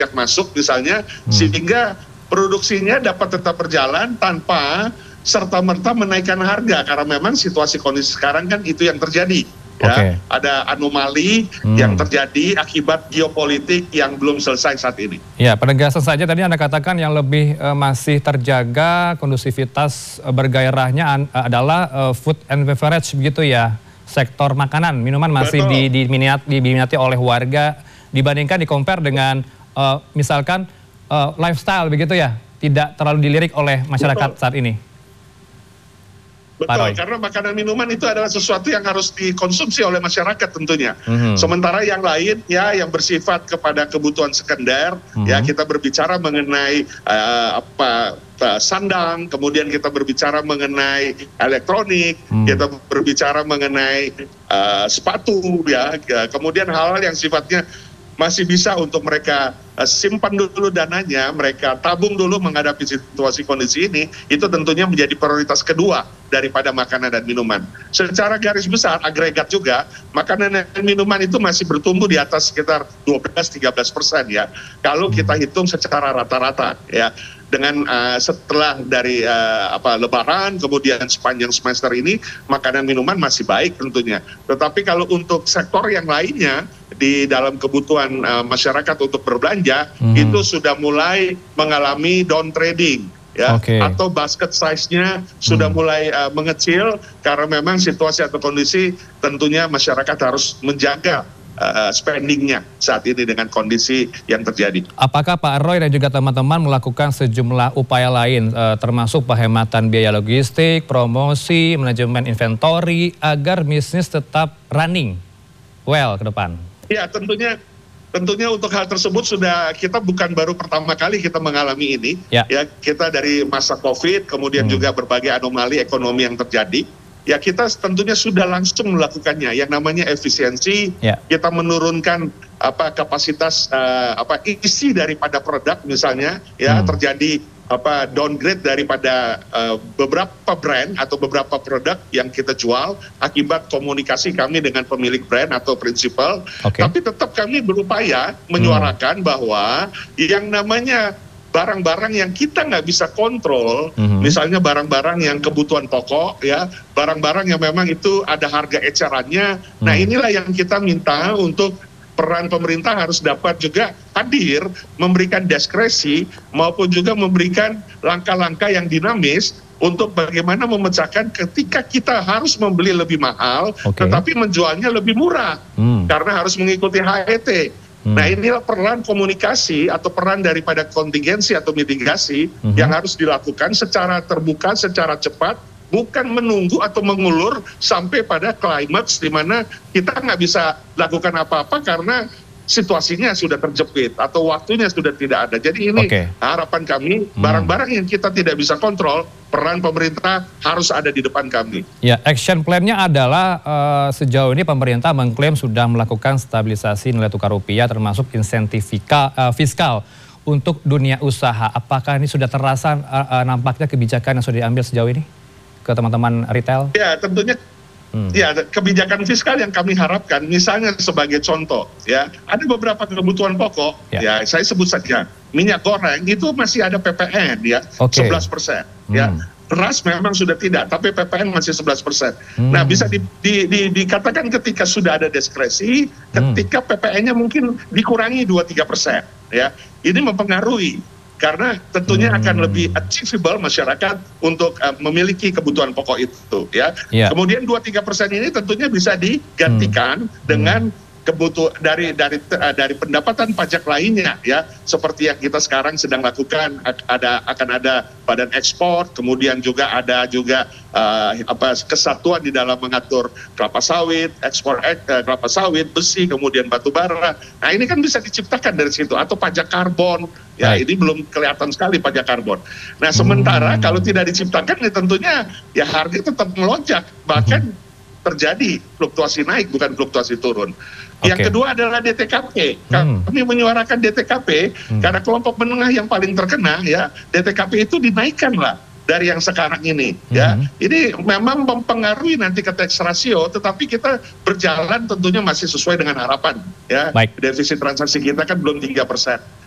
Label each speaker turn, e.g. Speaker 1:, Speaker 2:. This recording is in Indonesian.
Speaker 1: masuk misalnya, sehingga produksinya dapat tetap berjalan tanpa serta-merta menaikkan harga, karena memang situasi kondisi sekarang kan itu yang terjadi. Ya, ada anomali yang terjadi akibat geopolitik yang belum selesai saat ini.
Speaker 2: Ya, penegasan saja tadi Anda katakan yang lebih masih terjaga kondusivitas bergairahnya adalah food and beverage begitu ya. Sektor makanan, minuman masih diminati oleh warga dibandingkan di-compare dengan misalkan lifestyle begitu ya. Tidak terlalu dilirik oleh masyarakat saat ini.
Speaker 1: Betul, karena makanan minuman itu adalah sesuatu yang harus dikonsumsi oleh masyarakat tentunya. Sementara yang lain ya yang bersifat kepada kebutuhan sekunder, ya kita berbicara mengenai sandang, kemudian kita berbicara mengenai elektronik, kita berbicara mengenai sepatu, ya, kemudian hal-hal yang sifatnya masih bisa untuk mereka simpan dulu dananya, mereka tabung dulu menghadapi situasi kondisi ini, itu tentunya menjadi prioritas kedua daripada makanan dan minuman. Secara garis besar, agregat juga, makanan dan minuman itu masih bertumbuh di atas sekitar 12-13% ya, kalau kita hitung secara rata-rata ya. Dengan setelah dari Lebaran, kemudian sepanjang semester ini, makanan minuman masih baik tentunya. Tetapi kalau untuk sektor yang lainnya, di dalam kebutuhan masyarakat untuk berbelanja, itu sudah mulai mengalami down trading. Ya, atau basket size-nya sudah mulai mengecil, karena memang situasi atau kondisi tentunya masyarakat harus menjaga spendingnya saat ini dengan kondisi yang terjadi.
Speaker 2: Apakah Pak Roy dan juga teman-teman melakukan sejumlah upaya lain, termasuk penghematan biaya logistik, promosi, manajemen inventory, agar bisnis tetap running well ke depan?
Speaker 1: Ya, tentunya untuk hal tersebut sudah kita bukan baru pertama kali kita mengalami ini. Ya, kita dari masa COVID, kemudian juga berbagai anomali ekonomi yang terjadi. Ya, kita tentunya sudah langsung melakukannya, yang namanya efisiensi. Kita menurunkan kapasitas isi daripada produk misalnya, ya, terjadi downgrade daripada beberapa brand atau beberapa produk yang kita jual akibat komunikasi kami dengan pemilik brand atau prinsipal. Tapi tetap kami berupaya menyuarakan bahwa yang namanya barang-barang yang kita nggak bisa kontrol, misalnya barang-barang yang kebutuhan pokok, ya, barang-barang yang memang itu ada harga ecerannya. Nah, inilah yang kita minta untuk peran pemerintah harus dapat juga hadir, memberikan diskresi maupun juga memberikan langkah-langkah yang dinamis untuk bagaimana memecahkan ketika kita harus membeli lebih mahal, tetapi menjualnya lebih murah, karena harus mengikuti HET. Nah, inilah peran komunikasi atau peran daripada kontingensi atau mitigasi yang harus dilakukan secara terbuka, secara cepat, bukan menunggu atau mengulur sampai pada klimaks di mana kita nggak bisa lakukan apa-apa karena situasinya sudah terjepit atau waktunya sudah tidak ada. Jadi ini harapan kami, barang-barang yang kita tidak bisa kontrol, peran pemerintah harus ada di depan kami.
Speaker 2: Ya, action plan-nya adalah sejauh ini pemerintah mengklaim sudah melakukan stabilisasi nilai tukar rupiah termasuk insentif fiskal untuk dunia usaha. Apakah ini sudah terasa nampaknya kebijakan yang sudah diambil sejauh ini ke teman-teman retail?
Speaker 1: Ya, tentunya ya, kebijakan fiskal yang kami harapkan, misalnya sebagai contoh, ya, ada beberapa kebutuhan pokok, ya, saya sebut saja, minyak goreng itu masih ada PPN, ya, 11%, ya, beras memang sudah tidak, tapi PPN masih 11%. Nah, bisa dikatakan ketika sudah ada diskresi, ketika PPN-nya mungkin dikurangi 2-3%, ya, ini mempengaruhi. Karena tentunya akan lebih achievable masyarakat untuk memiliki kebutuhan pokok itu, ya. Kemudian 2-3% ini tentunya bisa digantikan dengan dari pendapatan pajak lainnya, ya, seperti yang kita sekarang sedang lakukan. Akan ada badan ekspor, kemudian juga ada kesatuan di dalam mengatur kelapa sawit, ekspor kelapa sawit, besi, kemudian batu bara. Nah, ini kan bisa diciptakan dari situ, atau pajak karbon. Ya, ini belum kelihatan sekali pajak karbon. Nah, sementara kalau tidak diciptakan, ya tentunya ya harga tetap melonjak, bahkan terjadi fluktuasi naik, bukan fluktuasi turun. Yang kedua adalah DTKP. Kami menyuarakan DTKP karena kelompok menengah yang paling terkena, ya, DTKP itu dinaikkanlah dari yang sekarang ini, ya. Ini memang mempengaruhi nanti ke tax ratio, tetapi kita berjalan tentunya masih sesuai dengan harapan, ya. Defisit transaksi kita kan belum 3%.